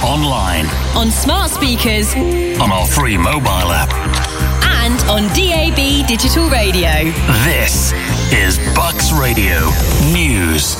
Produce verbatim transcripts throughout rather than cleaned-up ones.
online, on smart speakers, on our free mobile app, and on D A B digital radio. This is Bucks Radio News.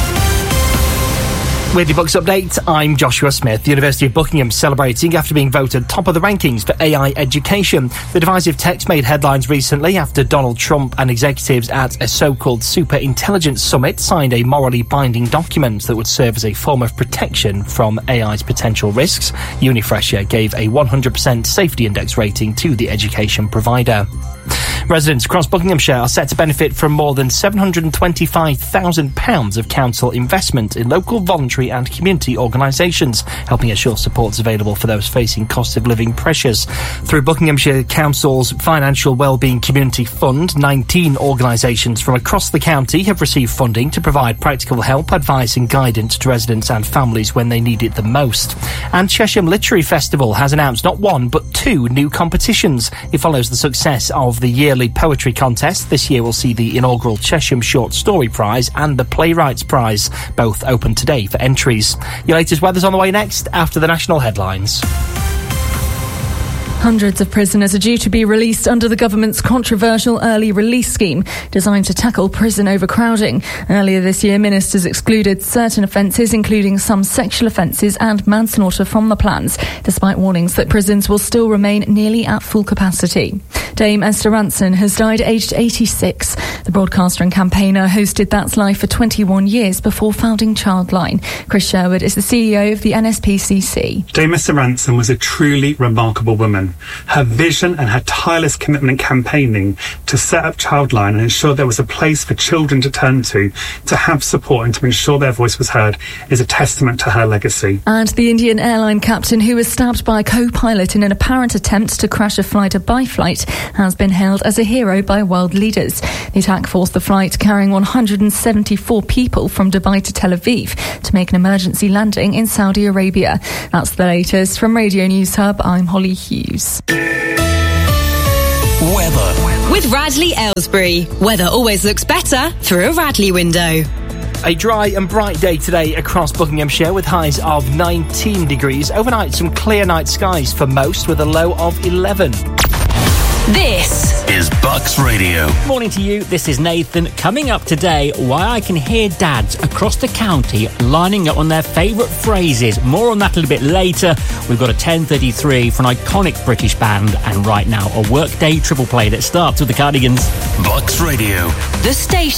With your Bucks update, I'm Joshua Smith. The University of Buckingham celebrating after being voted top of the rankings for A I education. The divisive text made headlines recently after Donald Trump and executives at a so-called Super Intelligence Summit signed a morally binding document that would serve as a form of protection from A I's potential risks. Unifresher gave a one hundred percent safety index rating to the education provider. Residents across Buckinghamshire are set to benefit from more than seven hundred twenty-five thousand pounds of council investment in local voluntary and community organisations, helping ensure supports available for those facing cost of living pressures. Through Buckinghamshire Council's Financial Wellbeing Community Fund, nineteen organisations from across the county have received funding to provide practical help, advice and guidance to residents and families when they need it the most. And Chesham Literary Festival has announced not one but two new competitions. It follows the success of the yearly poetry contest. This year will see the inaugural Chesham Short Story Prize and the Playwrights Prize, both open today for entries. Your latest weather's on the way next after the national headlines. Hundreds of prisoners are due to be released under the government's controversial early release scheme designed to tackle prison overcrowding. Earlier this year, ministers excluded certain offences, including some sexual offences and manslaughter, from the plans, despite warnings that prisons will still remain nearly at full capacity. Dame Esther Rantzen has died aged eighty-six. The broadcaster and campaigner hosted That's Life for twenty-one years before founding Childline. Chris Sherwood is the C E O of the N S P C C. Dame Esther Rantzen was a truly remarkable woman. Her vision and her tireless commitment and campaigning to set up Childline and ensure there was a place for children to turn to, to have support and to ensure their voice was heard, is a testament to her legacy. And the Indian airline captain who was stabbed by a co-pilot in an apparent attempt to crash a flight of by-flight has been hailed as a hero by world leaders. The attack forced the flight carrying one hundred seventy-four people from Dubai to Tel Aviv to make an emergency landing in Saudi Arabia. That's the latest from Radio News Hub. I'm Holly Hughes. Weather. With Radley Aylesbury. Weather always looks better through a Radley window. A dry and bright day today across Buckinghamshire with highs of nineteen degrees. Overnight, some clear night skies for most with a low of eleven. This is Bucks Radio. Morning to you, this is Nathan. Coming up today, why I can hear dads across the county lining up on their favourite phrases. More on that a little bit later. We've got a ten thirty-three for an iconic British band, and right now a workday triple play that starts with the Cardigans. Bucks Radio. the station.